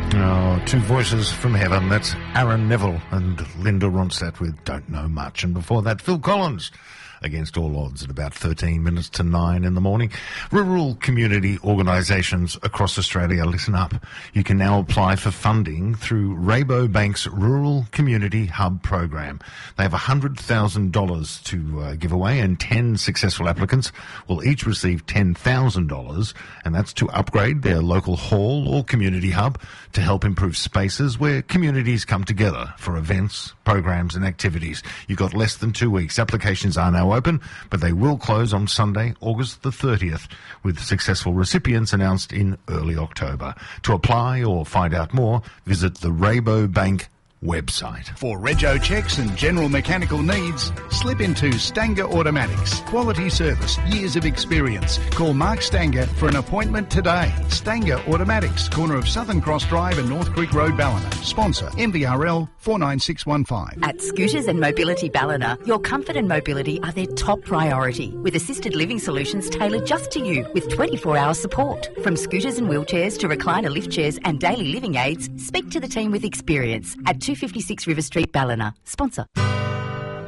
Oh, two voices from heaven. That's Aaron Neville and Linda Ronstadt with Don't Know Much. And before that, Phil Collins, Against All Odds, at about 13 minutes to 9 in the morning. Rural community organisations across Australia, listen up. You can now apply for funding through Rabobank's Rural Community Hub program. They have $100,000 to give away, and 10 successful applicants will each receive $10,000, and that's to upgrade their local hall or community hub to help improve spaces where communities come together for events, programs and activities. You've got less than 2 weeks. Applications are now open, but they will close on Sunday, August the 30th, with successful recipients announced in early October. To apply or find out more, visit the Rabobank website. For rego checks and general mechanical needs, slip into Stanger Automatics. Quality service, years of experience. Call Mark Stanger for an appointment today. Stanger Automatics, corner of Southern Cross Drive and North Creek Road, Ballina. Sponsor MVRL 49615. At Scooters and Mobility Ballina, your comfort and mobility are their top priority, with assisted living solutions tailored just to you with 24-hour support. From scooters and wheelchairs to recliner lift chairs and daily living aids, speak to the team with experience at 256 River Street, Ballina. Sponsor.